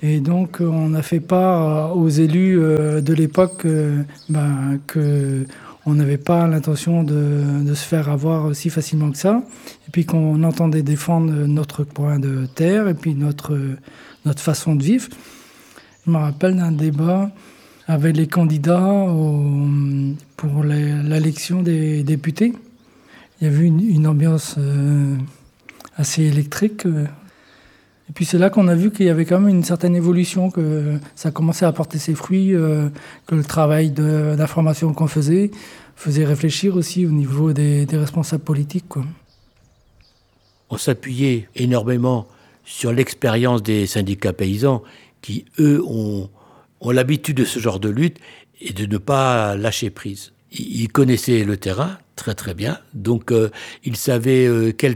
Et donc, on a fait part aux élus de l'époque que on n'avait pas l'intention de se faire avoir aussi facilement que ça. Et puis qu'on entendait défendre notre coin de terre et puis notre façon de vivre. Je me rappelle d'un débat avec les candidats pour l'élection des députés. Il y avait une ambiance assez électrique. Et puis c'est là qu'on a vu qu'il y avait quand même une certaine évolution, que ça commençait à porter ses fruits, que le travail d'information qu'on faisait réfléchir aussi au niveau des responsables politiques, quoi. On s'appuyait énormément sur l'expérience des syndicats paysans qui, eux, ont l'habitude de ce genre de lutte et de ne pas lâcher prise. Ils connaissaient le terrain très très bien, donc ils savaient quelle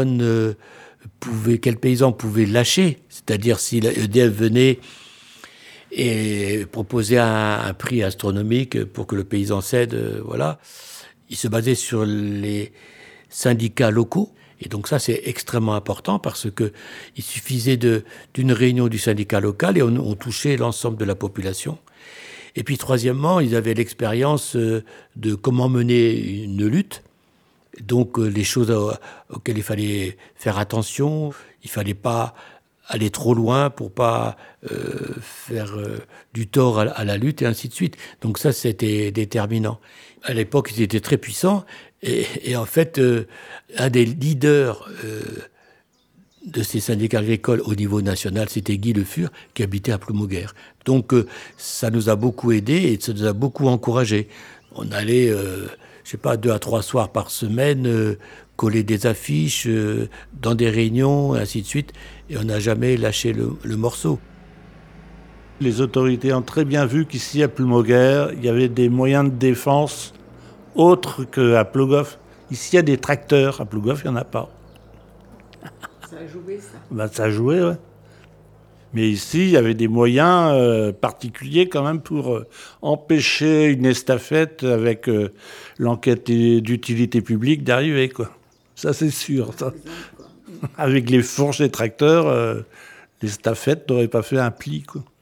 paysan pouvait lâcher, c'est-à-dire si l'EDF venait et proposait un prix astronomique pour que le paysan cède, voilà. Ils se basaient sur les syndicats locaux. Et donc ça, c'est extrêmement important parce que il suffisait d'une réunion du syndicat local et on touchait l'ensemble de la population. Et puis troisièmement, ils avaient l'expérience de comment mener une lutte. Donc les choses auxquelles il fallait faire attention, il fallait pas aller trop loin pour pas faire du tort à la lutte et ainsi de suite. Donc ça, c'était déterminant. À l'époque, ils étaient très puissants et en fait, un des leaders de ces syndicats agricoles au niveau national, c'était Guy Le Fur, qui habitait à Ploumouguère. Donc ça nous a beaucoup aidés et ça nous a beaucoup encouragés. On allait, 2 à 3 soirs par semaine, coller des affiches dans des réunions, et ainsi de suite. Et on n'a jamais lâché le morceau. Les autorités ont très bien vu qu'ici, à Ploumouguère, il y avait des moyens de défense autres qu'à Plogoff. Ici, il y a des tracteurs. À Plogoff, il n'y en a pas. Ça a joué, ça. Ça a joué, ouais. Mais ici, il y avait des moyens particuliers quand même pour empêcher une estafette avec l'enquête d'utilité publique d'arriver, quoi. Ça, c'est sûr. Ça. Avec les fourches des tracteurs, l'estafette n'aurait pas fait un pli, quoi.